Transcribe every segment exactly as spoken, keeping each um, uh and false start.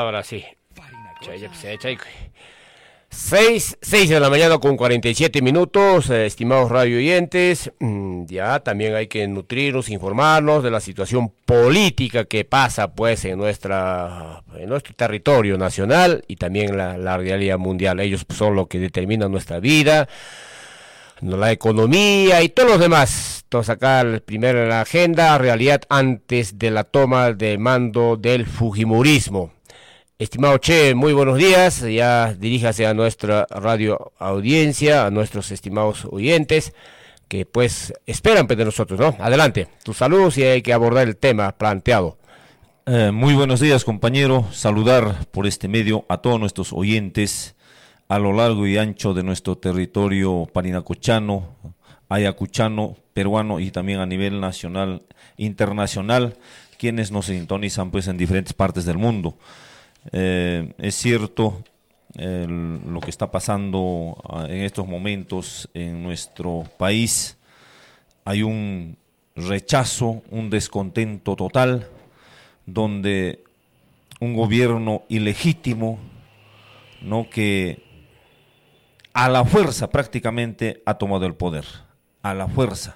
ahora sí. Seis, seis de la mañana con cuarenta y siete minutos, eh, estimados radio oyentes. mm, Ya también hay que nutrirnos, informarnos de la situación política que pasa pues en nuestra en nuestro territorio nacional y también la, la realidad mundial. Ellos son lo que determinan nuestra vida, la economía y todos los demás. Entonces acá el primero en la agenda, realidad antes de la toma de mando del fujimorismo. Estimado Che, muy buenos días, ya diríjase a nuestra radio audiencia, a nuestros estimados oyentes, que pues esperan de nosotros, ¿no? Adelante, tus saludos y hay que abordar el tema planteado. Eh, muy buenos días, compañero, saludar por este medio a todos nuestros oyentes a lo largo y ancho de nuestro territorio parinacochano, ayacuchano, peruano y también a nivel nacional, internacional, quienes nos sintonizan pues en diferentes partes del mundo. Eh, es cierto el, lo que está pasando uh, en estos momentos en nuestro país. Hay un rechazo, un descontento total, donde un gobierno ilegítimo, ¿no?, que a la fuerza prácticamente ha tomado el poder, a la fuerza.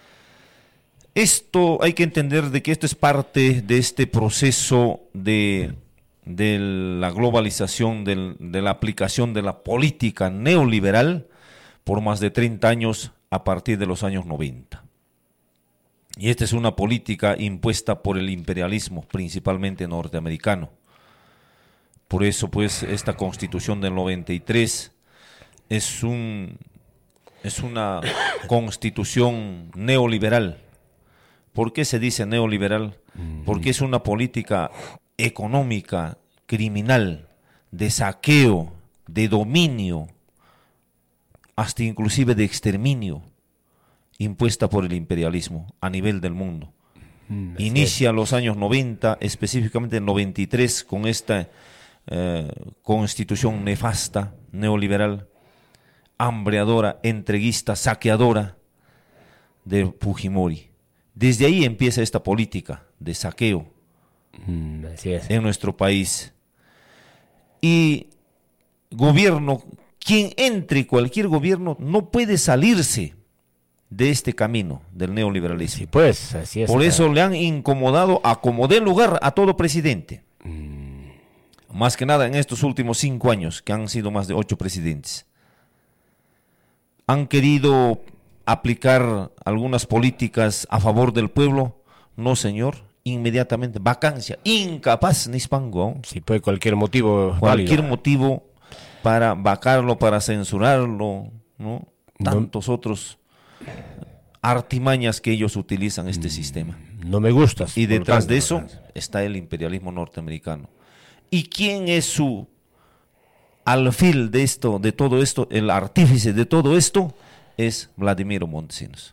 Esto hay que entender de que esto es parte de este proceso de de la globalización, del, de la aplicación de la política neoliberal por más de treinta años a partir de los años noventa. Y esta es una política impuesta por el imperialismo, principalmente norteamericano. Por eso, pues, esta Constitución del noventa y tres es, un, es una constitución neoliberal. ¿Por qué se dice neoliberal? Porque es una política económica, criminal, de saqueo, de dominio, hasta inclusive de exterminio, impuesta por el imperialismo a nivel del mundo. Mm, Inicia los años noventa, específicamente en noventa y tres, con esta eh, constitución nefasta, neoliberal, hambreadora, entreguista, saqueadora de Fujimori. Desde ahí empieza esta política de saqueo mm, así es. En nuestro país. Y gobierno, quien entre, cualquier gobierno, no puede salirse de este camino del neoliberalismo. Sí, pues, así es. Por eso le han incomodado a como dé lugar a todo presidente. Mm. Más que nada en estos últimos cinco años, que han sido más de ocho presidentes. Han querido aplicar algunas políticas a favor del pueblo. No, señor. Inmediatamente, vacancia, incapaz, nispango. Si puede cualquier motivo. Cualquier válido. motivo para vacarlo, para censurarlo, ¿no? Tantos no. otros artimañas que ellos utilizan este mm, sistema. No me gusta. Y detrás de eso está el imperialismo norteamericano. ¿Y quién es su alfil de esto, de todo esto, el artífice de todo esto? Es Vladimiro Montesinos.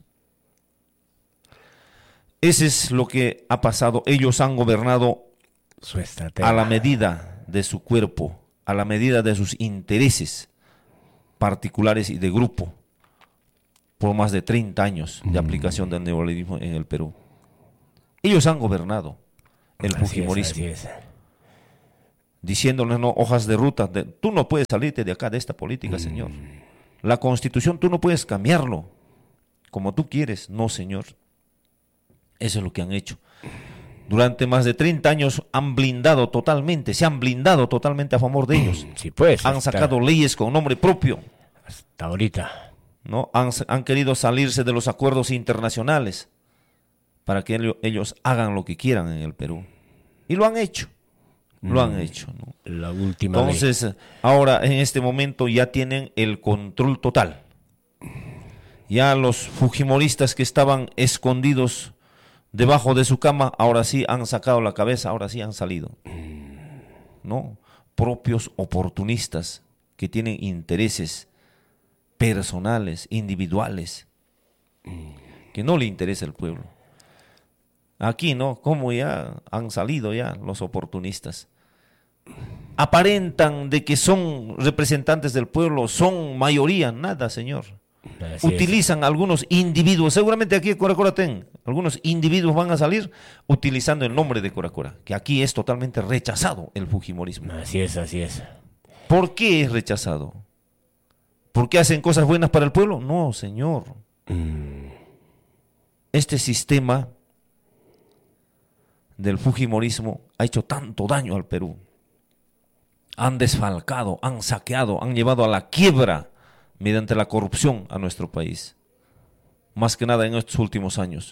Ese es lo que ha pasado. Ellos han gobernado su a la medida de su cuerpo, a la medida de sus intereses particulares y de grupo, por más de treinta años de aplicación del neoliberalismo en el Perú. Ellos han gobernado el fujimorismo, diciéndoles, no, hojas de ruta, de, tú no puedes salirte de acá de esta política, mm. señor. La Constitución tú no puedes cambiarlo como tú quieres. No, señor. Eso es lo que han hecho. Durante más de treinta años han blindado totalmente, se han blindado totalmente a favor de ellos. Sí, pues, han hasta, sacado leyes con nombre propio. Hasta ahorita. ¿No? Han, han querido salirse de los acuerdos internacionales para que ellos, ellos hagan lo que quieran en el Perú. Y lo han hecho. Lo han hecho, ¿no? La última Entonces, ley. Ahora en este momento ya tienen el control total. Ya los fujimoristas que estaban escondidos debajo de su cama, ahora sí han sacado la cabeza, ahora sí han salido. ¿No? Propios oportunistas que tienen intereses personales, individuales, que no le interesa el pueblo. Aquí, ¿no? Como ya han salido ya los oportunistas. Aparentan de que son representantes del pueblo, son mayoría, nada, señor. Así Utilizan es. algunos individuos, seguramente aquí en Coracora ten, algunos individuos van a salir utilizando el nombre de Coracora, que aquí es totalmente rechazado el fujimorismo. Así es, así es. ¿Por qué es rechazado? ¿Por qué hacen cosas buenas para el pueblo? No, señor. Mm. Este sistema del fujimorismo ha hecho tanto daño al Perú. Han desfalcado, han saqueado, han llevado a la quiebra mediante la corrupción a nuestro país. Más que nada en estos últimos años.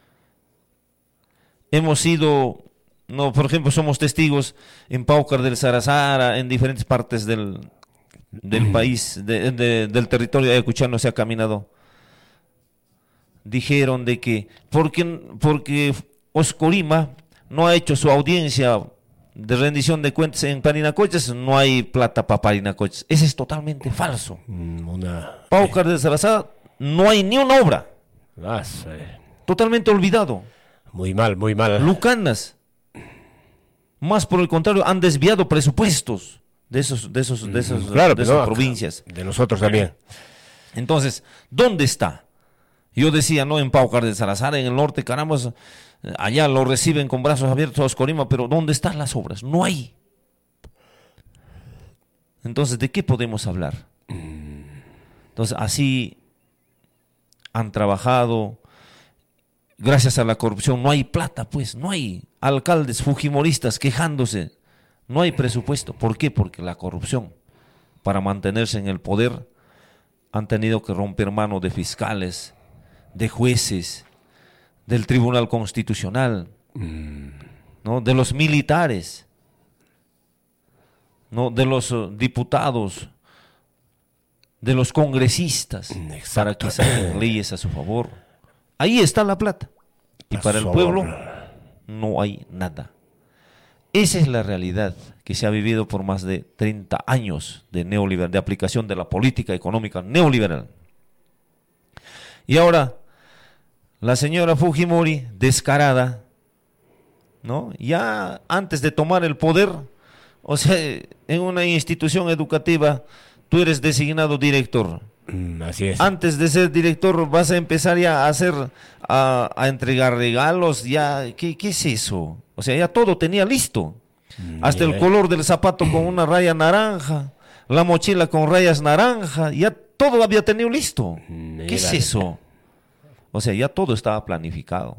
Hemos sido, no, por ejemplo, somos testigos en Paucar del Sarazara, en diferentes partes del, del país, de, de, del territorio ayacuchano se ha caminado. Dijeron de que porque, porque Oscorima no ha hecho su audiencia de rendición de cuentas en Parinacochas, no hay plata para Parinacochas. Eso es totalmente falso. Una... Paucar del Sarazara no hay ni una obra. Ah, sí. Totalmente olvidado. Muy mal, muy mal. Lucanas, más por el contrario, han desviado presupuestos de esos, de esos, de esos, Claro, de pero esas no, provincias. de nosotros también. Entonces, ¿dónde está? Yo decía, no, en Paucar del Salazar, en el norte, caramba, allá lo reciben con brazos abiertos a Oscorima, pero ¿dónde están las obras? No hay. Entonces, ¿de qué podemos hablar? Entonces, así han trabajado. Gracias a la corrupción no hay plata, pues, no hay alcaldes fujimoristas quejándose. No hay presupuesto. ¿Por qué? Porque la corrupción, para mantenerse en el poder, han tenido que romper mano de fiscales, de jueces, del Tribunal Constitucional, mm. ¿no? De los militares, ¿no? De los uh, diputados, de los congresistas, Exacto. para que saquen leyes a su favor. Ahí está la plata. Y para el pueblo no hay nada. Esa es la realidad que se ha vivido por más de treinta años de neoliberal, de aplicación de la política económica neoliberal. Y ahora, la señora Fujimori, descarada, ¿no? Ya antes de tomar el poder, o sea, en una institución educativa, tú eres designado director. Mm, así es. Antes de ser director vas a empezar ya a hacer, a, a entregar regalos, ya, ¿qué, ¿qué es eso? O sea, ya todo tenía listo. Mm, Hasta yeah. el color del zapato con una raya naranja, la mochila con rayas naranja, ya todo había tenido listo. Mm, ¿Qué es eso? O sea, ya todo estaba planificado.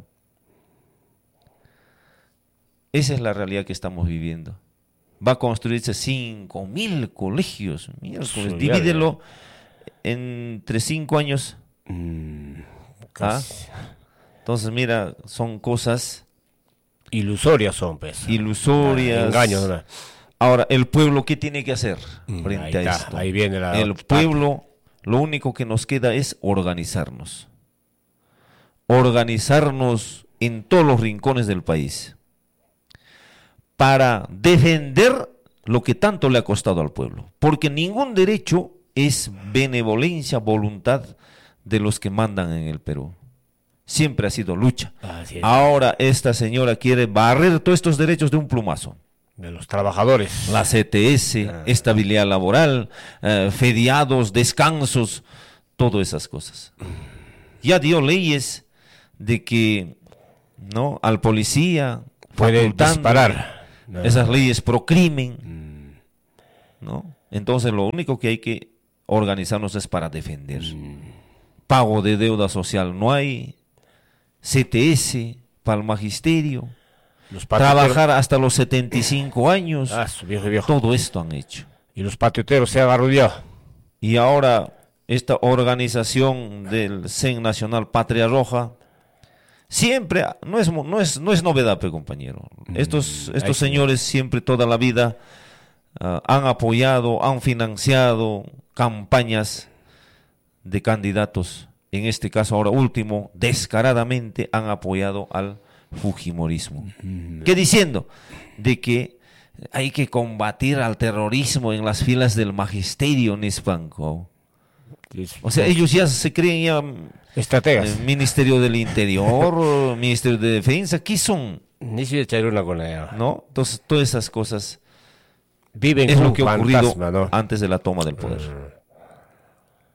Esa es la realidad que estamos viviendo. Va a construirse cinco mil colegios. Miércoles, divídelo entre cinco años. Mm, ¿Ah? Entonces, mira, son cosas ilusorias, son pues. Ilusorias. Ah, engaños. ¿No? Ahora, el pueblo, ¿qué tiene que hacer frente ahí a está, esto? Ahí viene la el pueblo, lo único que nos queda es organizarnos. Organizarnos en todos los rincones del país para defender lo que tanto le ha costado al pueblo. Porque ningún derecho es benevolencia, voluntad de los que mandan en el Perú. Siempre ha sido lucha. Ahora esta señora quiere barrer todos estos derechos de un plumazo. De los trabajadores. La C T S, ah. estabilidad laboral, eh, feriados, descansos, todas esas cosas. Ya dio leyes de que no al policía puede disparar. No. Esas leyes pro crimen. Mm. ¿No? Entonces lo único que hay que organizarnos es para defender. Mm. Pago de deuda social no hay. C T S para el magisterio. Los trabajar hasta los setenta y cinco años. Ah, viejo, viejo. Todo esto han hecho. Y los patioteros se han arrodillado. Y ahora esta organización del C E N Nacional Patria Roja siempre, no es, no es, no es novedad, pe, compañero. Estos, mm, estos señores siempre, toda la vida, uh, han apoyado, han financiado campañas de candidatos. En este caso, ahora último, descaradamente han apoyado al fujimorismo. Mm. ¿Qué diciendo? De que hay que combatir al terrorismo en las filas del magisterio nispanco. O sea, ellos ya se creen ya estrategas. El Ministerio del Interior, Ministerio de Defensa, ¿qué son? Ni si echar una con ella. ¿No? Entonces, todas esas cosas viven es con lo que ha ocurrido fantasma, ¿no? antes de la toma del poder.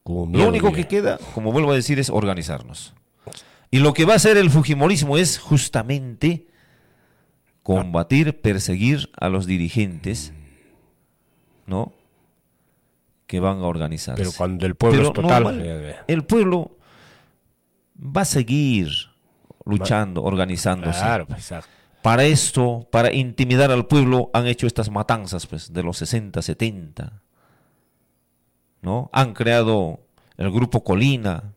Lo único que queda, como vuelvo a decir, es organizarnos. Y lo que va a hacer el fujimorismo es justamente combatir, perseguir a los dirigentes, ¿no?, que van a organizarse. Pero cuando el pueblo Pero es total... normal, el pueblo va a seguir luchando, organizándose. Claro, pues, exacto. Para esto, para intimidar al pueblo, han hecho estas matanzas, pues, de los sesenta, setenta, ¿no? Han creado el grupo Colina,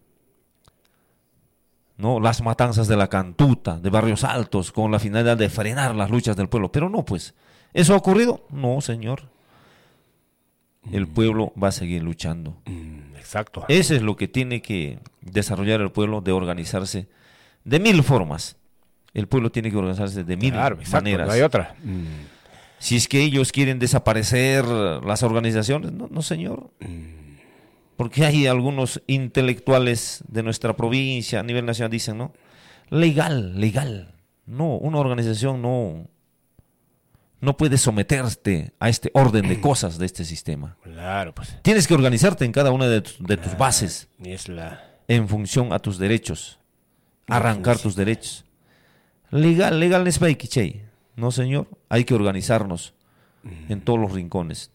¿no? Las matanzas de la Cantuta, de Barrios Altos, con la finalidad de frenar las luchas del pueblo. Pero no, pues, ¿eso ha ocurrido? No, señor. El pueblo va a seguir luchando. Exacto. Eso es lo que tiene que desarrollar el pueblo, de organizarse de mil formas. El pueblo tiene que organizarse de mil claro, exacto, maneras. No hay otra. Si es que ellos quieren desaparecer las organizaciones, no, no señor. Porque hay algunos intelectuales de nuestra provincia, a nivel nacional, dicen, ¿no? Legal, legal. No, una organización no, no puede someterte a este orden de cosas de este sistema. Claro, pues. Tienes que organizarte en cada una de, tu, de tus bases. Y es la... En función a tus derechos. Arrancar tus derechos. Legal, legal es Baikichey. No, señor. Hay que organizarnos en todos los rincones.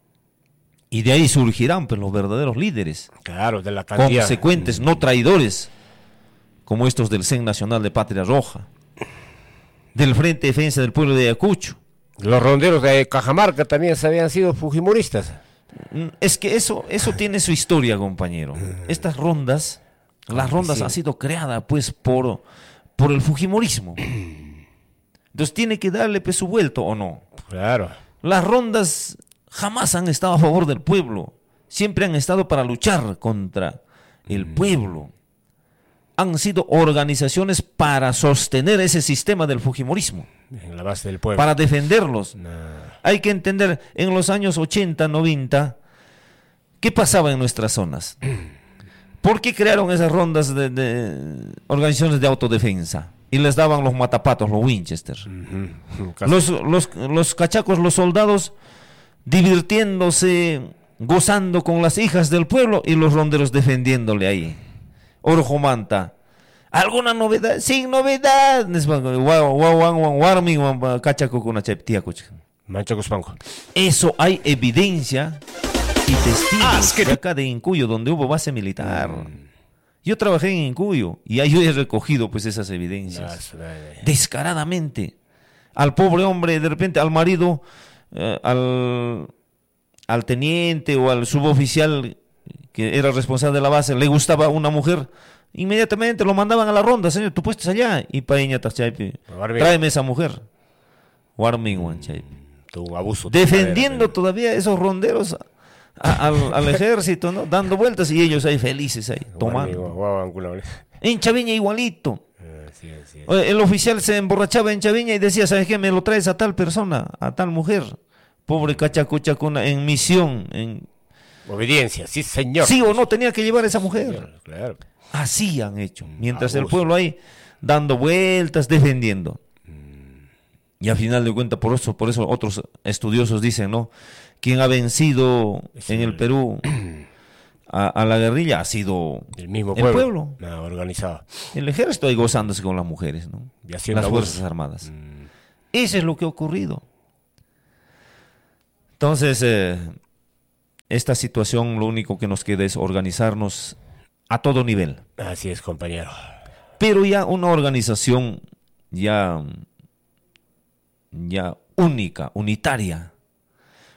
Y de ahí surgirán, pues, los verdaderos líderes. Claro, de la cantidad. Consecuentes, no traidores, como estos del C E N Nacional de Patria Roja, del Frente de Defensa del Pueblo de Ayacucho. Los ronderos de Cajamarca también se habían sido fujimoristas. Es que eso, eso tiene su historia, compañero. Estas rondas, las rondas sí. han sido creadas, pues, por, por el fujimorismo. Entonces tiene que darle, pues, su vuelto, ¿o no? Claro. Las rondas jamás han estado a favor del pueblo. Siempre han estado para luchar contra el pueblo. Han sido organizaciones para sostener ese sistema del fujimorismo. En la base del pueblo. Para defenderlos. No. Hay que entender, en los años ochenta, noventa, ¿qué pasaba en nuestras zonas? ¿Por qué crearon esas rondas de, de organizaciones de autodefensa? Y les daban los matapatos, los Winchester. Uh-huh. Los, los, los cachacos, los soldados, divirtiéndose, gozando con las hijas del pueblo, y los ronderos defendiéndole ahí. Orjomanta. ¿Alguna novedad? Sin novedad. Eso hay evidencia y testigos de acá de Incuyo, donde hubo base militar. Yo trabajé en Incuyo y ahí yo he recogido, pues, esas evidencias. Descaradamente. Al pobre hombre, de repente, al marido, eh, al, al teniente o al suboficial que era responsable de la base, le gustaba una mujer, inmediatamente lo mandaban a la ronda. Señor, tú puestos allá. Y paeña tachaipi, tráeme esa mujer. Warming one chaipi. Un abuso. Defendiendo todavía esos ronderos a, al, al ejército, ¿no? Dando vueltas, y ellos ahí felices ahí, tomando. En Chaviña igualito. Sí, sí. El oficial se emborrachaba en Chaviña y decía, ¿sabes qué? Me lo traes a tal persona, a tal mujer. Pobre cachacuchacuna, en misión, en... Obediencia, sí, señor. Sí o no, tenía que llevar a esa mujer. Señor, claro. Así han hecho. Mientras Abuso. el pueblo ahí dando vueltas, defendiendo. Y al final de cuentas, por eso, por eso otros estudiosos dicen, ¿no? Quien ha vencido sí. en el Perú a, a la guerrilla ha sido el mismo el pueblo. pueblo. No, organizado. El ejército ahí gozándose con las mujeres, ¿no? Y haciendo las abuso. Fuerzas Armadas. Mm. Eso es lo que ha ocurrido. Entonces, eh, esta situación, lo único que nos queda es organizarnos a todo nivel. Así es, compañero. Pero ya una organización ya, ya única, unitaria,